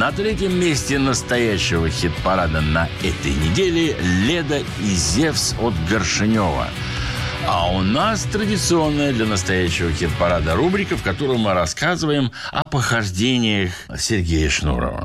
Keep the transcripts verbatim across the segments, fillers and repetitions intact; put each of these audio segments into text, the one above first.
На третьем месте настоящего хит-парада на этой неделе «Леда и Зевс» от Горшенева. А у нас традиционная для настоящего хит-парада рубрика, в которой мы рассказываем о похождениях Сергея Шнурова.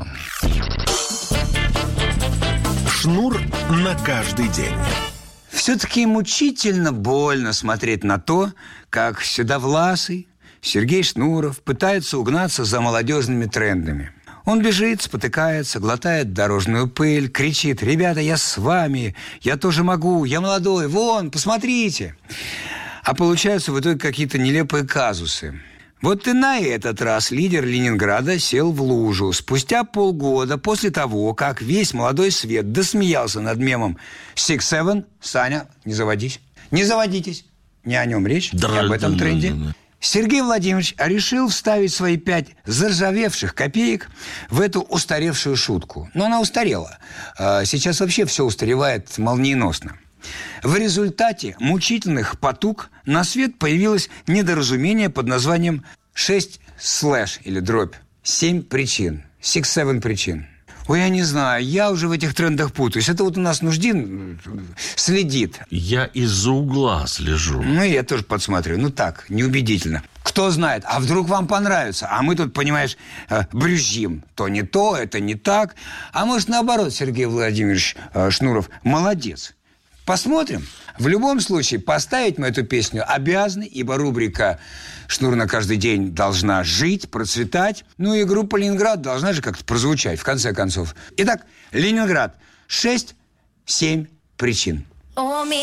Шнур на каждый день. Все-таки мучительно больно смотреть на то, как седовласый Сергей Шнуров пытается угнаться за молодежными трендами. Он бежит, спотыкается, глотает дорожную пыль, кричит: «Ребята, я с вами, я тоже могу, я молодой, вон, посмотрите!» А получаются в итоге какие-то нелепые казусы. Вот и на этот раз лидер Ленинграда сел в лужу. Спустя полгода после того, как весь молодой свет досмеялся над мемом «Six Seven», Саня, не заводись, не заводитесь, не о нем речь, да, не об этом да, тренде. Да, да, да. Сергей Владимирович решил вставить свои пять заржавевших копеек в эту устаревшую шутку. Но она устарела. Сейчас вообще все устаревает молниеносно. В результате мучительных потуг на свет появилось недоразумение под названием шесть слэш или дробь семь причин. Six-seven причин. Ой, я не знаю, я уже в этих трендах путаюсь. Это вот у нас Нуждин следит. Я из-за угла слежу. Ну, я тоже подсматриваю. Ну, так, неубедительно. Кто знает, а вдруг вам понравится? А мы тут, понимаешь, брюзжим. То не то, это не так. А может, наоборот, Сергей Владимирович Шнуров молодец. Посмотрим. В любом случае, поставить мы эту песню обязаны, ибо рубрика «Шнур на каждый день» должна жить, процветать. Ну и группа «Ленинград» должна же как-то прозвучать, в конце концов. Итак, «Ленинград». Шесть, семь причин.